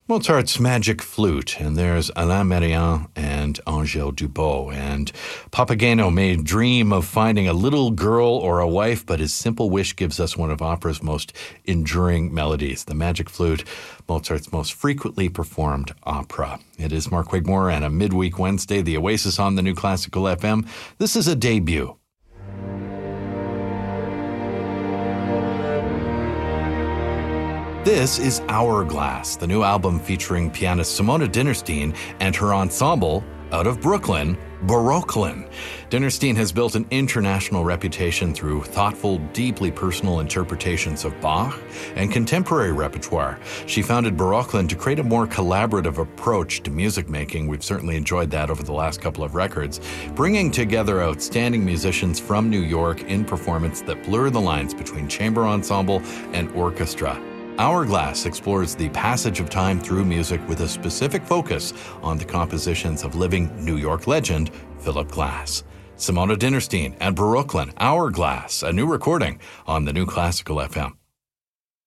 Mozart's Magic Flute, and there's Alain Mérian and Angèle Dubot. And Papageno may dream of finding a little girl or a wife, but his simple wish gives us one of opera's most enduring melodies, the Magic Flute, Mozart's most frequently performed opera. It is Mark Wigmore, and a midweek Wednesday, the Oasis on the New Classical FM. This is a debut. This is Hourglass, the new album featuring pianist Simona Dinnerstein and her ensemble out of Brooklyn, Barocklin. Dinnerstein has built an international reputation through thoughtful, deeply personal interpretations of Bach and contemporary repertoire. She founded Barocklin to create a more collaborative approach to music making. We've certainly enjoyed that over the last couple of records, bringing together outstanding musicians from New York in performance that blur the lines between chamber ensemble and orchestra. Hourglass explores the passage of time through music with a specific focus on the compositions of living New York legend Philip Glass. Simona Dinnerstein and Barocklin, Hourglass, a new recording on the New Classical FM.